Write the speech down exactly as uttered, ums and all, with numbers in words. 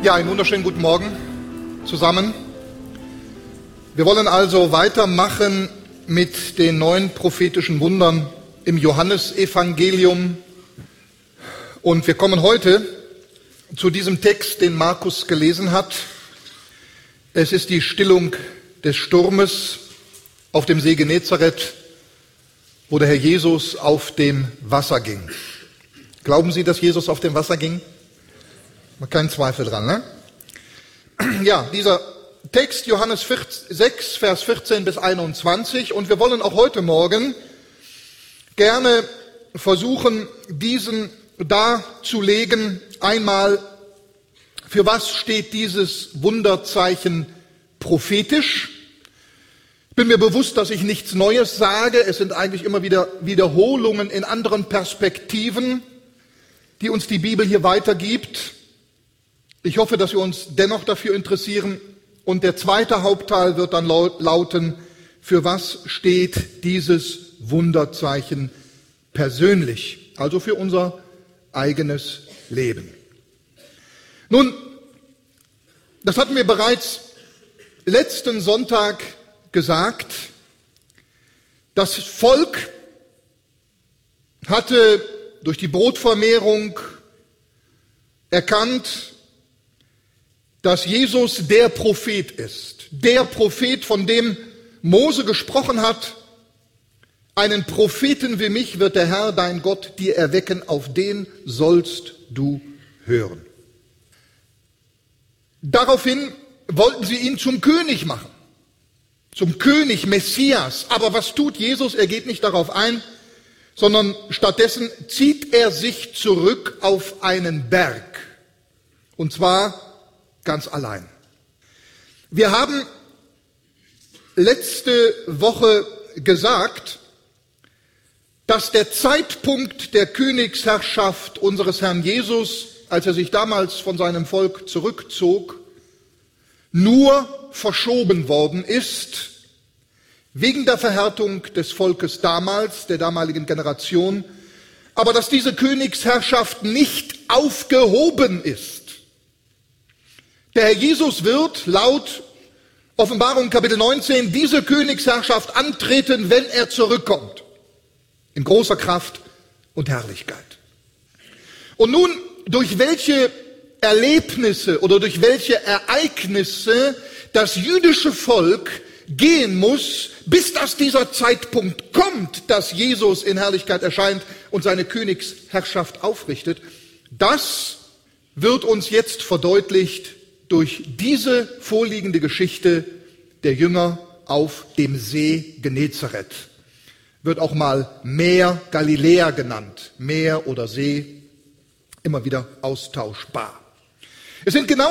Ja, einen wunderschönen guten Morgen zusammen. Wir wollen also weitermachen mit den neun prophetischen Wundern im Johannesevangelium. Und wir kommen heute zu diesem Text, den Markus gelesen hat. Es ist die Stillung des Sturmes auf dem See Genezareth, wo der Herr Jesus auf dem Wasser ging. Glauben Sie, dass Jesus auf dem Wasser ging? Kein Zweifel dran, ne? Ja, dieser Text, Johannes sechs, Vers vierzehn bis einundzwanzig. Und wir wollen auch heute Morgen gerne versuchen, diesen darzulegen. Einmal, für was steht dieses Wunderzeichen prophetisch? Ich bin mir bewusst, dass ich nichts Neues sage. Es sind eigentlich immer wieder Wiederholungen in anderen Perspektiven, die uns die Bibel hier weitergibt. Ich hoffe, dass wir uns dennoch dafür interessieren. Und der zweite Hauptteil wird dann lauten, für was steht dieses Wunderzeichen persönlich, also für unser eigenes Leben. Nun, das hatten wir bereits letzten Sonntag gesagt. Das Volk hatte durch die Brotvermehrung erkannt, dass Jesus der Prophet ist. Der Prophet, von dem Mose gesprochen hat, einen Propheten wie mich wird der Herr, dein Gott, dir erwecken, auf den sollst du hören. Daraufhin wollten sie ihn zum König machen, zum König Messias. Aber was tut Jesus? Er geht nicht darauf ein, sondern stattdessen zieht er sich zurück auf einen Berg. Und zwar ganz allein. Wir haben letzte Woche gesagt, dass der Zeitpunkt der Königsherrschaft unseres Herrn Jesus, als er sich damals von seinem Volk zurückzog, nur verschoben worden ist, wegen der Verhärtung des Volkes damals, der damaligen Generation, aber dass diese Königsherrschaft nicht aufgehoben ist. Der Herr Jesus wird laut Offenbarung Kapitel neunzehn diese Königsherrschaft antreten, wenn er zurückkommt. In großer Kraft und Herrlichkeit. Und nun, durch welche Erlebnisse oder durch welche Ereignisse das jüdische Volk gehen muss, bis dass dieser Zeitpunkt kommt, dass Jesus in Herrlichkeit erscheint und seine Königsherrschaft aufrichtet, das wird uns jetzt verdeutlicht durch diese vorliegende Geschichte der Jünger auf dem See Genezareth. Wird auch mal Meer Galiläa genannt. Meer oder See, immer wieder austauschbar. Es sind genau